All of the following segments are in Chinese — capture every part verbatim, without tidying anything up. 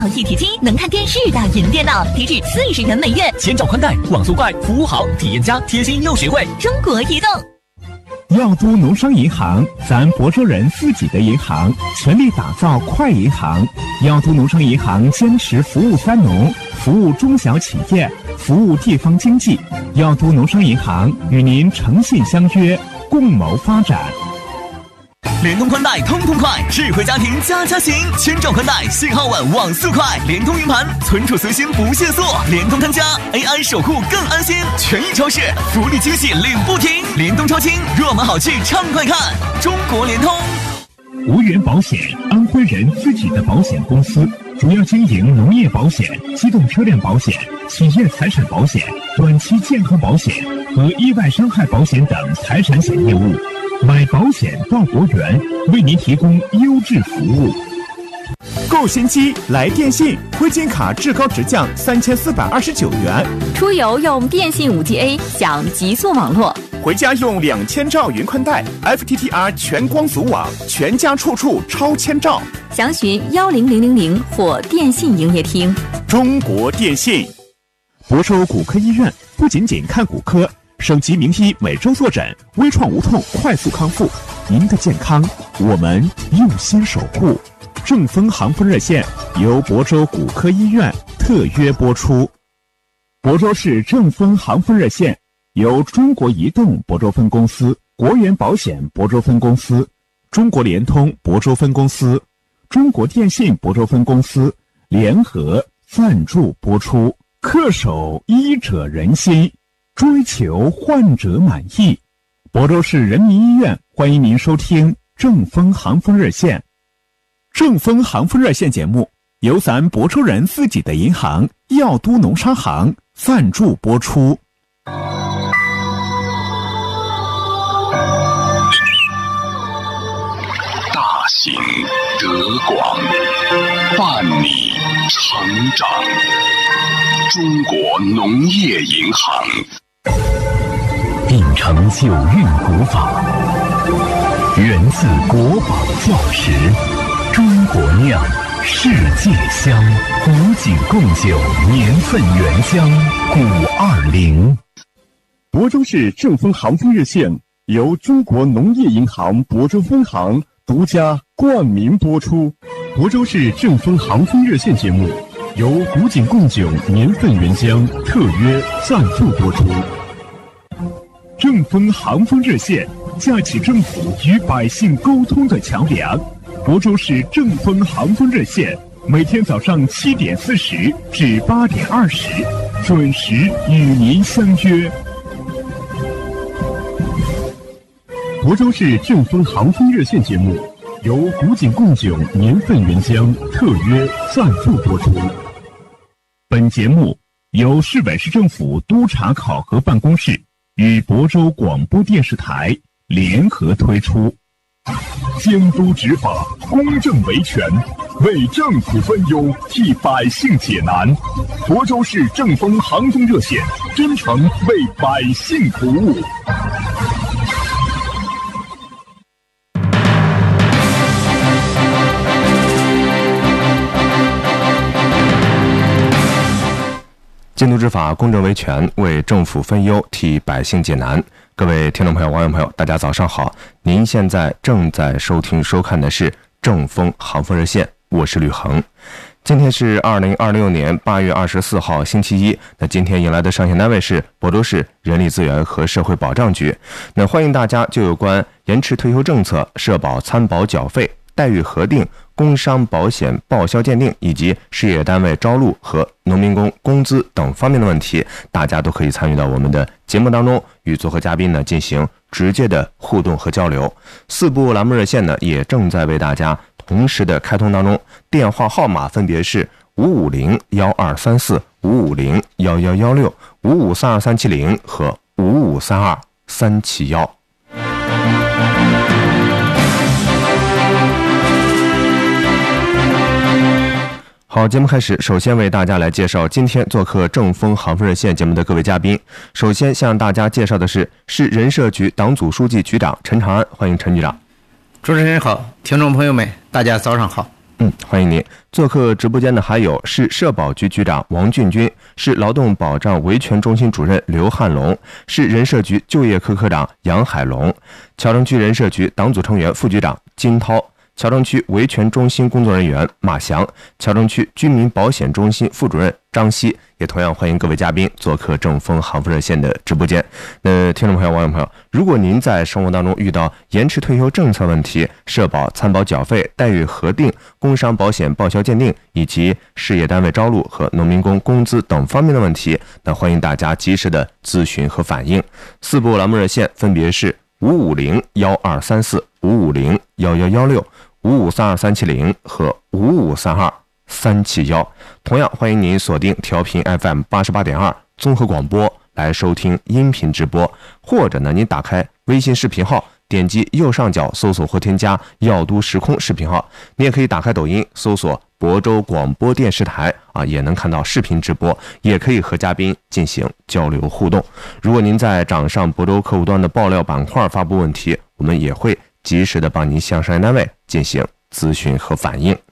一体机能看电视的云电脑，低至四十元每月， 千兆宽带，网速快，服务好，体验佳，贴心又实惠。 中国移动。 耀都农商银行，咱亳州人自己的银行，全力打造快银行。耀都农商银行坚持服务三农，服务中小企业，服务地方经济。耀都农商银行与您诚信相约，共谋发展。 联通宽带通通快，智慧家庭家家行，千兆宽带，信号稳，网速快，联通云盘，存储随心不限速，联通看家 A I 守护更安心，权益超市福利惊喜领不停，联通超轻，热门好剧畅快看，中国联通。 无源保险，安徽人自己的保险公司，主要经营农业保险、机动车辆保险、企业财产保险、短期健康保险和意外伤害保险等财产险业务。买保险到国源，为您提供优质服务。 购新机来电信，灰金卡至高直降三千四百二十九元。 出游用电信 五 G A 享极速网络， 回家用两千兆云宽带 F T T R 全光阻网，全家处处超千兆。 详询幺零零零零或电信营业厅。 中国电信。 亳州骨科医院不仅仅看骨科，省级名医每周坐诊，微创无痛快速康复。您的健康，我们用心守护。正风航风热线由亳州骨科医院特约播出。亳州市正风航风热线由中国移动亳州分公司、国源保险亳州分公司、中国联通亳州分公司、中国电信亳州分公司联合赞助播出。恪守医者仁心，追求患者满意。亳州市人民医院欢迎您收听正风航风热线。正风航风热线节目由咱亳州人自己的银行耀都农商行赞助播出。 大行德广，伴你成长。中国农业银行。 秉承九韵古法，源自国宝教识，中国酿，世界香，古井贡酒，年份原香，古二零。 亳州市正风航风热线由中国农业银行亳州分行独家冠名播出。亳州市正风航风热线节目由古井贡酒年份原香特约赞助播出。正风航风热线架起政府与百姓沟通的桥梁。亳州市正风航风热线每天早上七点四十至八点二十准时与您相约。亳州市正风航风热线节目由古井贡酒年份原香特约赞助播出。本节目由市委市政府督察考核办公室与亳州广播电视台联合推出。监督执法，公正维权，为政府分忧，替百姓解难。亳州市正风航风热线真诚为百姓服务。 监督执法，公正维权，为政府分忧，替百姓解难。各位听众朋友、网友朋友，大家早上好！您现在正在收听、收看的是正风航风热线，我是吕恒。今天是二零二六年八月二十四号，星期一。那今天迎来的上线单位是亳州市人力资源和社会保障局。那欢迎大家就有关延迟退休政策、社保参保缴费、待遇核定、工伤保险报销鉴定以及事业单位招录和农民工工资等方面的问题，大家都可以参与到我们的节目当中，与做客嘉宾呢进行直接的互动和交流。四部栏目热线呢也正在为大家同时的开通当中，电话号码分别是五五零幺二三四、五五零幺幺幺六、五五三二三七零和五五三二三七幺。好，节目开始，首先为大家来介绍今天做客正风航风热线节目的各位嘉宾。首先向大家介绍的是市人社局党组书记局长陈长安，欢迎陈局长。 主持人好，听众朋友们，大家早上好。 嗯，欢迎您做客直播间的还有市社保局局长王俊军，市劳动保障维权中心主任刘汉龙，市人社局就业科科长杨海龙，谯城区人社局党组成员副局长金涛，谯城区维权中心工作人员马翔，谯城区居民保险中心副主任张希，也同样欢迎各位嘉宾做客正风行富热线的直播间。那听众朋友、网友朋友，如果您在生活当中遇到延迟退休政策问题、社保参保缴费、待遇核定、工伤保险报销鉴定以及事业单位招录和农民工工资等方面的问题，那欢迎大家及时的咨询和反映。四部栏目热线分别是五五零幺二三四、五五零幺幺幺六、五五三二三七零和五五三二三七幺。同样欢迎您锁定调频 F M 八十八点二综合广播来收听音频直播，或者呢您打开微信视频号，点击右上角搜索或添加药都时空视频号，你也可以打开抖音搜索亳州广播电视台啊，也能看到视频直播，也可以和嘉宾进行交流互动。如果您在掌上亳州客户端的爆料板块发布问题，我们也会及时的帮您向商业单位进行咨询和反映。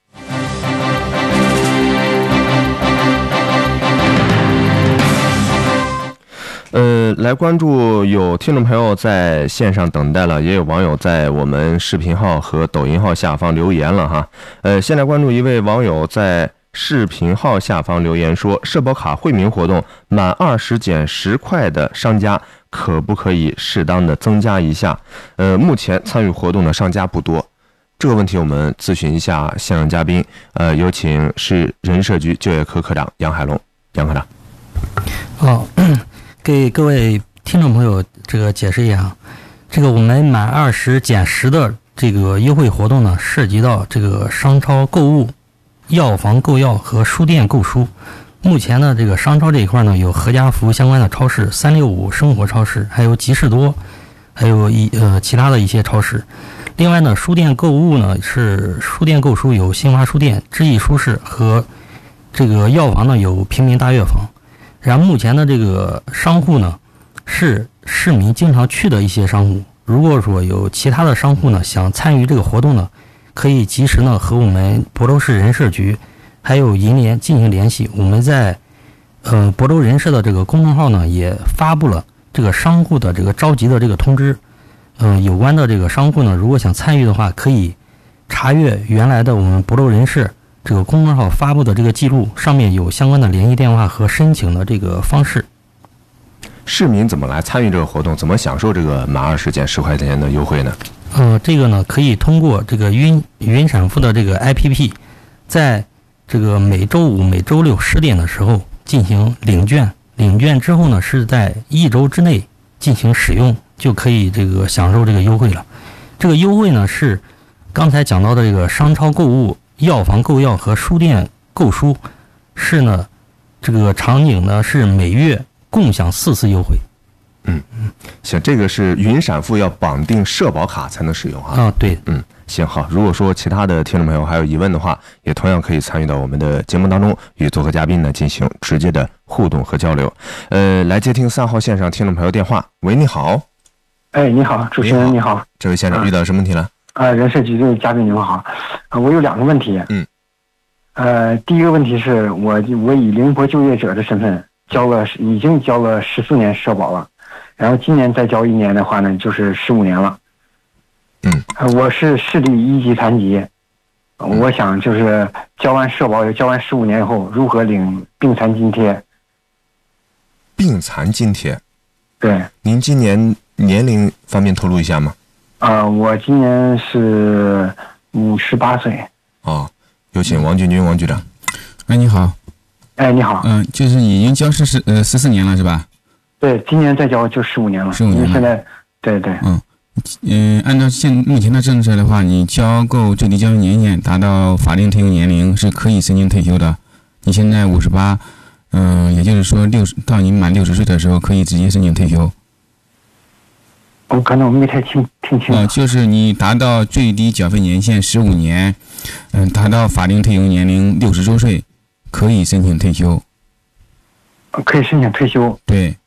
呃，来关注，有听众朋友在线上等待了，也有网友在我们视频号和抖音号下方留言了哈。呃，先来关注一位网友在视频号下方留言说，社保卡惠民活动满二十减十块的商家可不可以适当的增加一下？呃，目前参与活动的商家不多，这个问题我们咨询一下现场嘉宾。呃，有请市人社局就业科科长杨海龙，杨科长。 哦。给各位听众朋友这个解释一下，这个我们满二十减十的这个优惠活动呢，涉及到这个商超购物、药房购药和书店购书。目前呢，这个商超这一块呢，有合家福相关的超市、三六五生活超市，还有集市多，还有一呃其他的一些超市。另外呢，书店购物呢是书店购书有新华书店、知意书市和这个药房呢有平民大药房。然后目前的这个商户呢，是市民经常去的一些商户。如果说有其他的商户呢想参与这个活动呢，可以及时呢和我们亳州市人社局还有银联进行联系。我们在呃亳州人社的这个公众号呢也发布了这个商户的这个召集的这个通知。嗯、呃，有关的这个商户呢，如果想参与的话，可以查阅原来的我们亳州人社这个公众号发布的这个记录，上面有相关的联系电话和申请的这个方式。 市民怎么来参与这个活动？怎么享受这个满二十减十块钱的优惠呢？ 呃，这个呢可以通过这个云云闪付的这个 A P P， 在这个每周五、每周六十点的时候进行领券，领券之后呢是在一周之内进行使用，就可以这个享受这个优惠了。这个优惠呢是刚才讲到的这个商超购物、药房购药和书店购书，是呢这个场景呢是每月共享四次优惠。 嗯嗯，行，这个是云闪付要绑定社保卡才能使用啊。 啊，对， 嗯，行好。如果说其他的听众朋友还有疑问的话，也同样可以参与到我们的节目当中，与做客嘉宾呢进行直接的互动和交流。呃，来接听三号线上听众朋友电话。喂，你好。 哎，你好，主持人你好。你好， 这位先生遇到什么问题了？ 啊、呃，人社局的嘉宾你们好。呃，我有两个问题。 嗯。 呃，第一个问题是我我以灵活就业者的身份交了，已经交了十四年社保了。然后今年再交一年的话呢，就是十五年了。 嗯， 呃，我是视力一级残疾，呃嗯、我想就是交完社保，交完十五年以后，如何领病残津贴？ 病残津贴？ 对。 您今年年龄方面透露一下吗？ 啊、呃，我今年是五十八岁。 哦，有请王俊军王局长。 哎，你好。 哎，你好。 嗯、呃，就是已经交十十呃十四年了是吧？ 对，今年再交就十五年了。 十五年了。 现在，对对。 嗯，嗯、呃，按照现目前的政策的话，你交够最低交易年限达到法定退休年龄是可以申请退休的。你现在五十八，嗯，也就是说六十到你满六十岁的时候可以直接申请退休。 我可能我没太听听清楚。 呃，就是你达到最低缴费年限十五年，嗯、呃，达到法定退休年龄六十周岁，可以申请退休。 可以申请退休。 对。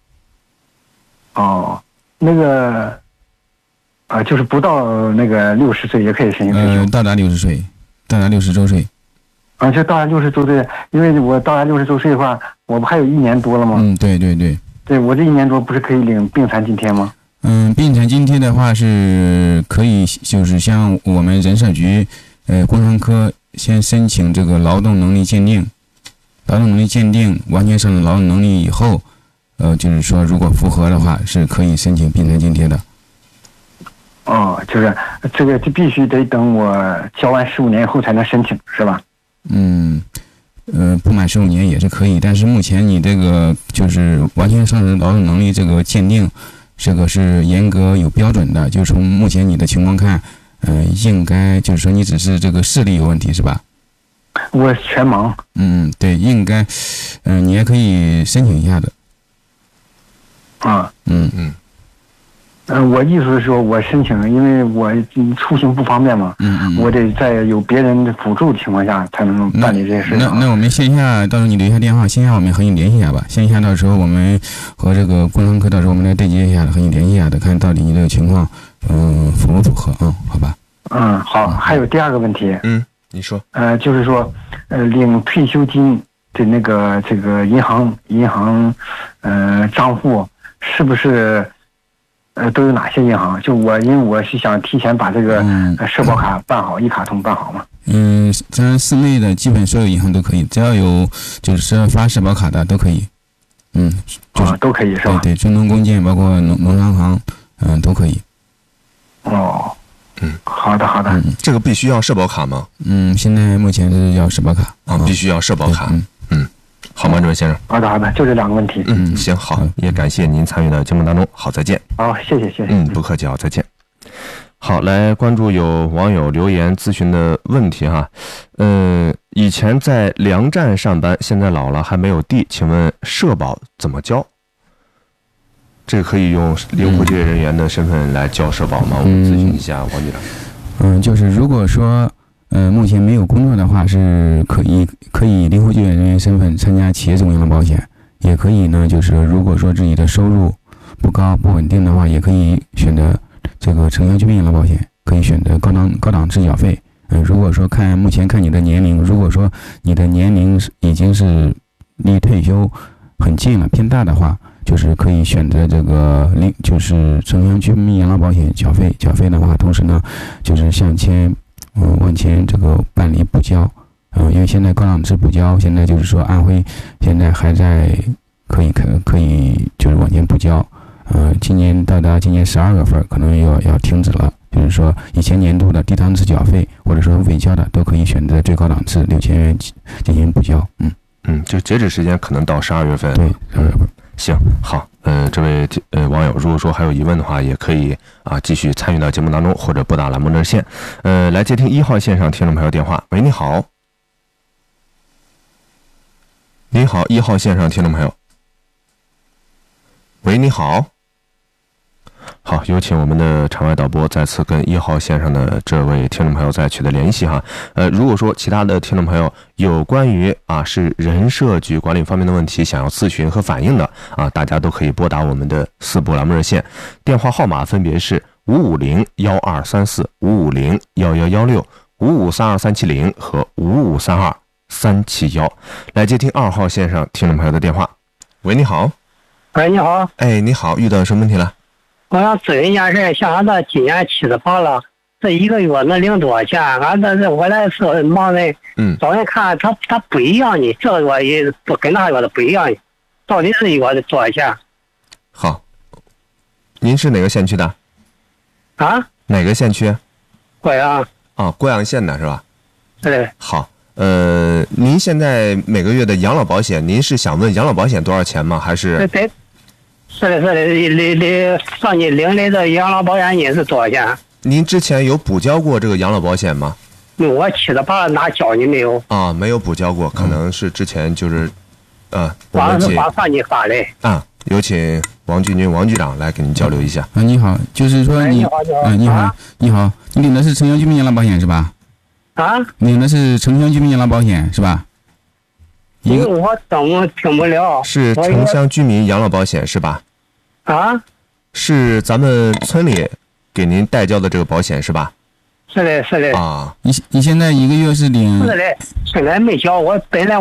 哦，那个，啊、呃，就是不到那个六十岁也可以申请退休。 呃，到达六十岁， 到达六十周岁。 啊，就到达六十周岁，因为我到达六十周岁的话，我不还有一年多了吗？ 嗯，对对对。 对，我这一年多不是可以领病残津贴吗？ 嗯，病残津贴的话是可以，就是像我们人社局，呃，工商科先申请这个劳动能力鉴定，劳动能力鉴定完全上了劳动能力以后，呃，就是说如果符合的话，是可以申请病残津贴的。 哦，就是这个就必须得等我交完十五年以后才能申请，是吧？ 嗯，呃，不满十五年也是可以，但是目前你这个就是完全丧失劳动能力这个鉴定，这个是严格有标准的。就从目前你的情况看，呃，应该就是说你只是这个视力有问题是吧？ 我全盲。 嗯，对，应该，嗯、呃，你也可以申请一下的。 啊， 嗯嗯。 嗯、呃，我意思是说，我申请，因为我出行不方便嘛， 嗯嗯， 我得在有别人辅助的情况下才能办理这些事情。 那那我们线下到时候你留下电话，线下我们和你联系一下吧。线下到时候我们和这个工商科到时候我们来对接一下，和你联系一下的，看到底你这个情况，嗯、呃，符不符合？嗯，好吧。 嗯，好。还有第二个问题， 嗯，你说。 呃，就是说，呃，领退休金的那个这个银行银行，呃，账户是不是？呃，都有哪些银行？就我，因为我是想提前把这个呃社保卡办好，一卡通办好嘛。 嗯，咱市内的基本所有银行都可以，只要有就是发社保卡的都可以。嗯，就是、 啊、都可以是吧？ 对对，中农工建包括农农商行，嗯、呃，都可以。 哦， 嗯， 好的好的。 嗯，这个必须要社保卡吗？ 嗯，现在目前是要社保卡啊，必须要社保卡。 嗯嗯。好吗，这位先生？ 好的，好的，就这两个问题。 嗯，行，好，也感谢您参与到节目当中。好，再见。 好，谢谢，谢谢。 嗯，不客气，好，再见。好，来关注有网友留言咨询的问题哈。嗯，以前在粮站上班，现在老了还没有地，请问社保怎么交？这个可以用灵活就业人员的身份来交社保吗？我们咨询一下王局长。 嗯，就是如果说。呃，目前没有工作的话，是可以可以灵活就业人员身份参加企业种养老保险，也可以呢，就是如果说自己的收入不高不稳定的话，也可以选择这个城乡居民养老保险，可以选择高档高档次缴费。嗯、呃，如果说看目前看你的年龄，如果说你的年龄已经是离退休很近了，偏大的话，就是可以选择这个零就是城乡居民养老保险缴费。缴费的话，同时呢，就是向前。嗯，往前这个办理补交，嗯，因为现在高档次补交，现在就是说安徽现在还在可以可可以就是往前补交，呃，今年到达今年十二月份可能要要停止了，就是说以前年度的低档次缴费或者说未交的都可以选择最高档次六千元进行补交，嗯嗯，就截止时间可能到十二月份， 对，十二月份。 行，好，呃，这位呃网友，如果说还有疑问的话，也可以啊继续参与到节目当中，或者拨打栏目热线，呃，来接听一号线上听众朋友电话。喂，你好，你好，一号线上听众朋友。喂，你好。好，有请我们的场外导播再次跟一号线上的这位听众朋友再取得联系哈。呃，如果说其他的听众朋友有关于啊是人社局管理方面的问题想要咨询和反映的啊，大家都可以拨打我们的四部栏目热线，电话号码分别是五五零幺二三四、五五零幺幺幺六、五五三二三七零和五五三二三七幺。来接听二号线上听众朋友的电话。喂，你好。 喂，你好。 哎，你好，遇到什么问题了？ 我想咨询一件事，像俺这今年七十八了，这一个月能领多少钱？俺这这我来是忙人， 嗯， 找人看他他不一样呢，这个月也不跟那月的不一样，到底是一个多少钱？ 好，您是哪个县区的？ 啊？ 哪个县区？ 贵阳。 啊，贵阳县的是吧？ 对。 好，呃，您现在每个月的养老保险，您是想问养老保险多少钱吗？还是？ 对对。是的，是的，领领上你领来的养老保险金是多少钱？ 您之前有补交过这个养老保险吗？ 我七十八哪交你没有？ 啊，没有补交过，可能是之前就是，呃，我网们请是网上你发的啊，有请王俊军王局长来跟您交流一下。 啊，你好，就是说你，啊，你好，你好，你领的是城乡居民养老保险是吧？ 啊？ 领的是城乡居民养老保险是吧？ 一个我怎么听不了？ 是城乡居民养老保险是吧？ 啊？ 是咱们村里给您代交的这个保险是吧？ 是的，是的。 啊， 你你现在一个月是领？ 是的，本来没交，我本来。